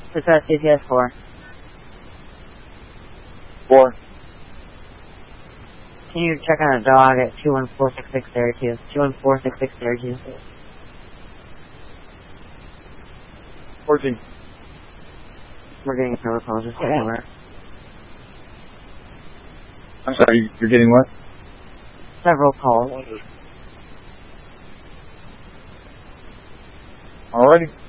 Success CPS 4. 4. Can you check on a dog at 21466 Syracuse? 21466 Syracuse. 14. We're getting several calls. Just get over. I'm sorry, you're getting what? Several calls. Alrighty.